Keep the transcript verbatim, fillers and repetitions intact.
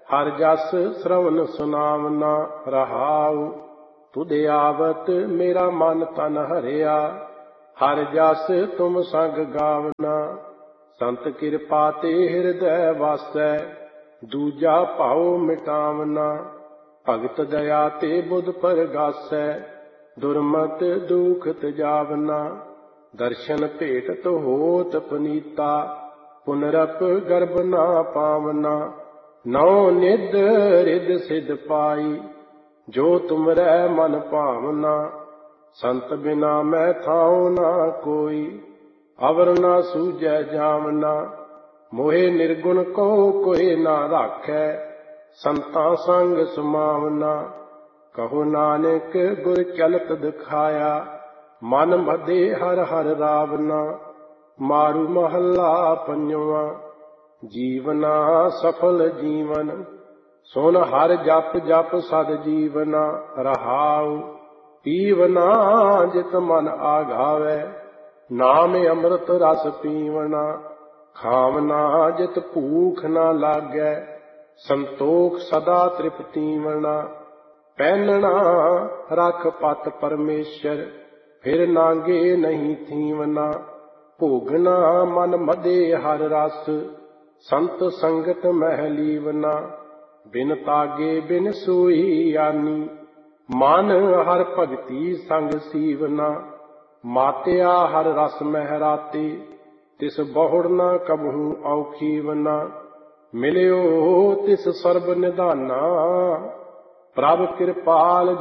हर जस श्रवण सुनावना रहाऊ। तुद आवत मेरा मन तन हरिया, हर जस तुम संग गावना। संत कृपा ते हृदय वासै, दूजा भाव मिटावना। भगत दया ते बुध परगासै, दुर्मत दुख तजावना। दर्शन भेटत होत पुनीता, पुनरप गर्भ ना पावना। नौ निध रिध सिद्ध पाई, जो तुमरै मन भावना। संत बिना मैं थाओ ना कोई, अवर ना सूझै जावना। मोहे निर्गुण को कोई ना राखै, संतां संग समावना। कहो नानक गुर चलत दिखाया, मन मधे हर हर रावना। मारू महला पंजवा, जीवना सफल जीवन। सुन हर जप जप सद जीवना रहाऊ। पीवना जित मन आघावै, नाम अमृत रस पीवना। खावना जित भूख ना लागै, संतोख सदा तृप्तिवना। पहनना रख पत परमेश्वर, फिर नागे नहीं थीवना। भोगना मन मदे हर रस, संत संगत मह लीवना। बिन तागे बिन सोई आनी, मन हर भगति संग सीवना। मात्या हर रस महराती, तिस बहुड़ न कबहू औखीवना। मिलियो तिस सर्ब निधाना, प्रभ कृपाल